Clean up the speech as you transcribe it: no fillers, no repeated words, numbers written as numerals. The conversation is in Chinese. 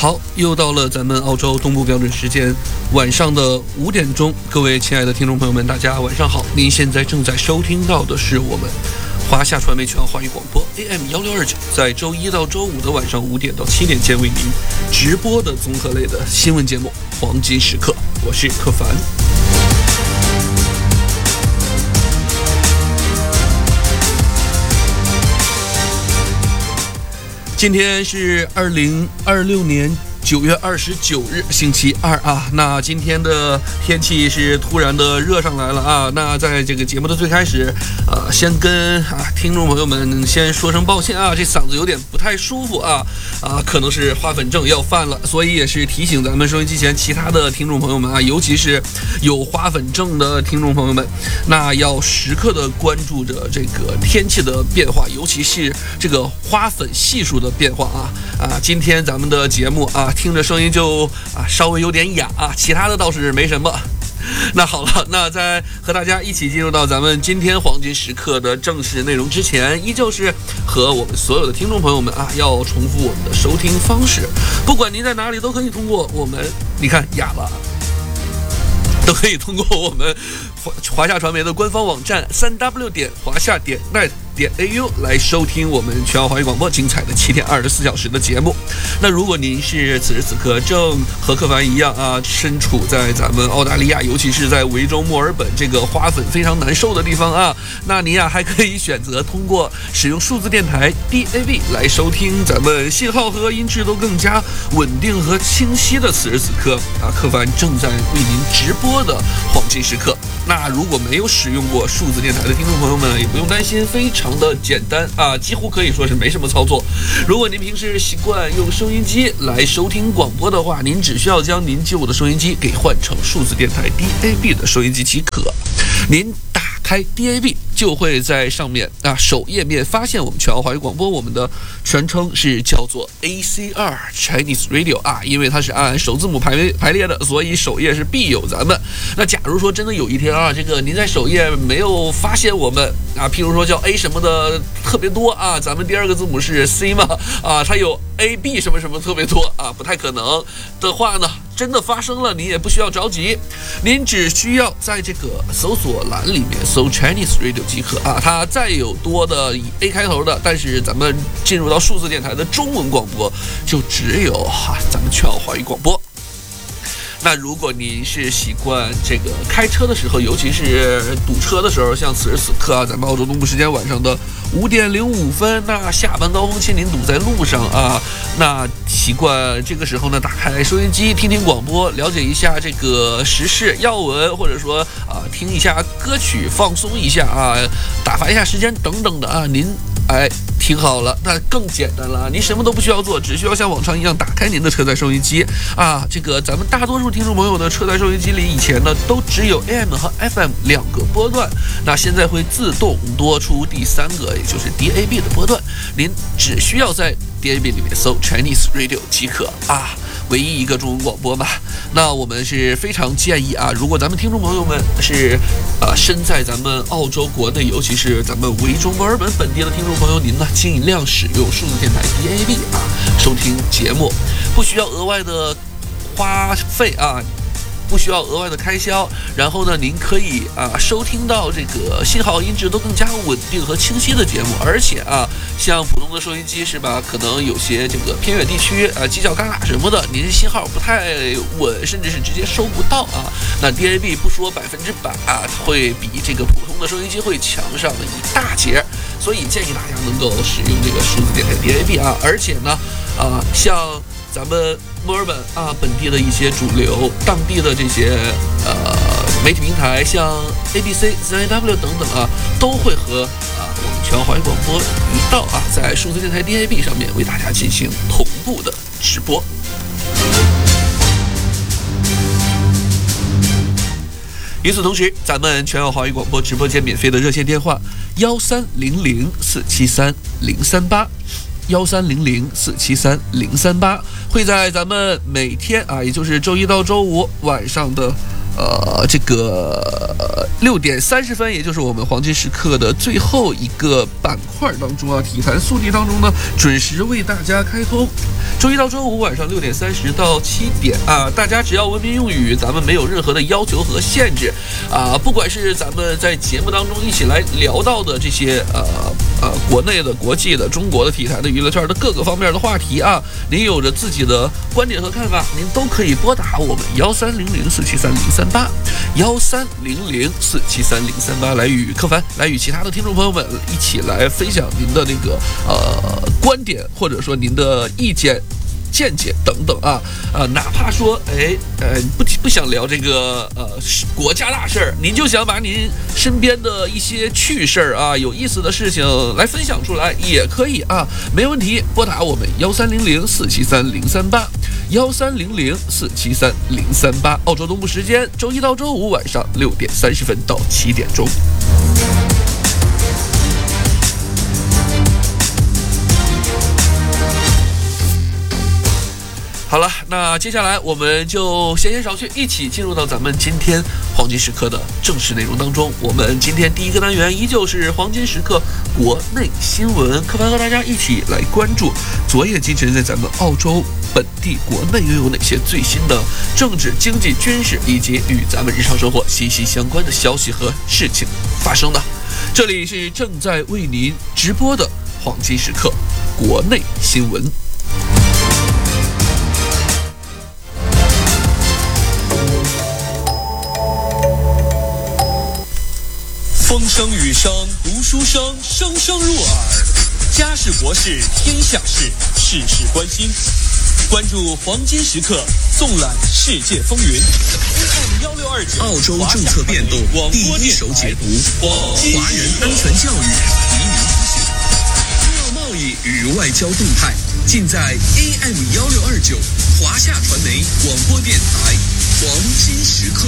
好，又到了咱们澳洲东部标准时间晚上的5点钟，各位亲爱的听众朋友们，大家晚上好。您现在正在收听到的是我们华夏传媒全华语广播 AM1629，在周一到周五的晚上5点到7点间为您直播的综合类的新闻节目《黄金时刻》，我是柯凡。今天是2026年9月29日，星期二啊。那今天的天气是突然的热上来了啊。那在这个节目的最开始，先跟听众朋友们先说声抱歉啊，这嗓子有点不太舒服啊，可能是花粉症要犯了，所以也是提醒咱们收音机前其他的听众朋友们啊，尤其是有花粉症的听众朋友们，那要时刻的关注着这个天气的变化，尤其是这个花粉系数的变化啊。今天咱们的节目啊，听着声音就稍微有点哑啊，其他的倒是没什么。那好了，那在和大家一起进入到咱们今天黄金时刻的正式内容之前，依旧是和我们所有的听众朋友们要重复我们的收听方式，不管您在哪里都可以通过我们，你看哑了，都可以通过我们华夏传媒的官方网站3w.华夏.net.au 来收听我们全澳华语广播精彩的7天24小时的节目。那如果您是此时此刻正和柯凡一样身处在咱们澳大利亚，尤其是在维州墨尔本这个花粉非常难受的地方那您还可以选择通过使用数字电台 DAB 来收听咱们信号和音质都更加稳定和清晰的此时此刻柯凡正在为您直播的黄金时刻。那如果没有使用过数字电台的听众朋友们也不用担心，非常的简单几乎可以说是没什么操作。如果您平时习惯用收音机来收听广播的话，您只需要将您旧的收音机给换成数字电台 DAB 的收音机即可。您打开 DAB 就会在上面首页面发现我们全澳华语广播，我们的全称是叫做 ACR Chinese Radio 因为它是按首字母排列的，所以首页是必有咱们。那假如说真的有一天这个您在首页没有发现我们譬如说叫 A 什么的特别多咱们第二个字母是 C 嘛它有 AB 什么什么特别多不太可能的话呢，真的发生了，您也不需要着急，您只需要在这个搜索栏里面搜 Chinese Radio 即可它再有多的以 A 开头的，但是咱们进入到数字电台的中文广播就只有咱们全澳华语广播。那如果您是习惯这个开车的时候，尤其是堵车的时候，像此时此刻咱们澳洲东部时间晚上的5点05分，那下班高峰期您堵在路上那习惯这个时候呢，打开收音机听听广播，了解一下这个时事要闻，或者说听一下歌曲放松一下打发一下时间等等的您听好了，那更简单了，您什么都不需要做，只需要像往常一样打开您的车载收音机这个咱们大多数听众朋友的车载收音机里以前呢都只有 AM 和 FM 2个波段，那现在会自动多出第3个，也就是 DAB 的波段，您只需要在 DAB 里面搜 Chinese Radio 即可唯一一个中文广播嘛。那我们是非常建议如果咱们听众朋友们是身在咱们澳洲国内，尤其是咱们维州墨尔本本地的听众朋友，您呢尽量使用数字电台 DAB 收听节目，不需要额外的花费不需要额外的开销，然后呢您可以收听到这个信号音质都更加稳定和清晰的节目，而且像普通的收音机是吧，可能有些这个偏远地区犄角旮旯什么的，您信号不太稳，甚至是直接收不到那 DAB 不说100%它会比这个普通的收音机会强上一大截，所以建议大家能够使用这个数字电台 DAB 而且呢像咱们墨尔本本地的一些主流当地的这些媒体平台，像 ABC、CIW 等等都会和我们全澳华语广播一道在数字电台 DAB 上面为大家进行同步的直播。与此同时，咱们全澳华语广播直播间免费的热线电话1300473038。1300473038会在咱们每天也就是周一到周五晚上的这个6点30分，也就是我们黄金时刻的最后一个板块当中体坛速递当中呢，准时为大家开通。 周一到周五晚上6点30到7点啊，大家只要文明用语，咱们没有任何的要求和限制啊。不管是咱们在节目当中一起来聊到的这些国内的、国际的、中国的体坛的娱乐圈的各个方面的话题啊，您有着自己的观点和看法，您都可以拨打我们13004730381300473038来与柯凡、来与其他的听众朋友们一起来分享您的那个观点，或者说您的意见、见解等等啊，哪怕说不想聊这个国家大事儿，您就想把您身边的一些趣事儿啊、有意思的事情来分享出来也可以啊，没问题，拨打我们13004730381300473038，澳洲东部时间周一到周五晚上6点30分到7点钟。好了，那接下来我们就闲言少叙，一起进入到咱们今天黄金时刻的正式内容当中。我们今天第一个单元依旧是黄金时刻国内新闻，柯凡和大家一起来关注昨夜今晨在咱们澳洲本地国内又有哪些最新的政治、经济、军事以及与咱们日常生活息息相关的消息和事情发生的。这里是正在为您直播的黄金时刻国内新闻。 风声雨声读书声，声声入耳。家事国事天下事，事事关心。关注黄金时刻，纵览世界风云。AM1629， 澳洲政策变动第一手解读，华人安全教育黎明提醒，中澳贸易与外交动态，尽在 AM1629华夏传媒广播电台黄金时刻。